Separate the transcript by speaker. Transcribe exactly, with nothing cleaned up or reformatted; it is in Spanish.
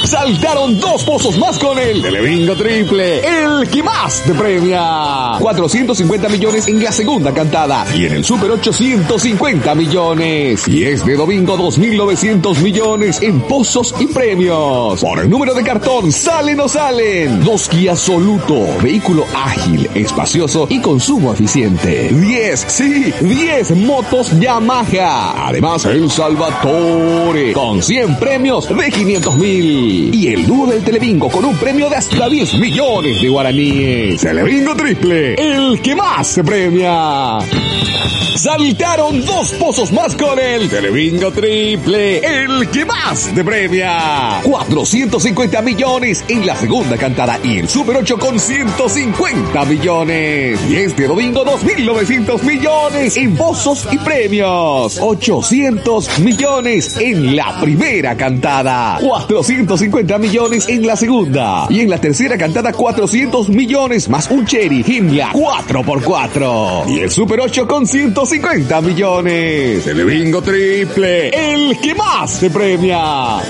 Speaker 1: Saltaron dos pozos más con el Telebingo Triple, el que más te premia. cuatrocientos cincuenta millones en la segunda cantada y en el Super ocho ciento cincuenta millones. Y este domingo dos mil novecientos millones en pozos y premios. Por el número de cartón, salen o salen. Dos Kia Soluto, vehículo ágil, espacioso y consumo eficiente. diez, sí, diez motos Yamaha. Además, el Salvatore, con cien premios de quinientos mil. Y el dúo del Telebingo con un premio de hasta diez millones de guaraníes. Telebingo Triple, el que más se premia. Saltaron dos pozos más con el Telebingo Triple, el que más te premia. cuatrocientos cincuenta millones en la segunda cantada y el Super ocho con ciento cincuenta millones. Y este domingo dos mil novecientos millones en pozos y premios. ochocientos millones en la primera cantada. cuatrocientos cincuenta millones en la segunda. Y en la tercera cantada cuatrocientos millones más un Cherry Himmler cuatro por cuatro. Y el Super ocho con ciento cincuenta millones. Telebingo Triple, el que más te premia.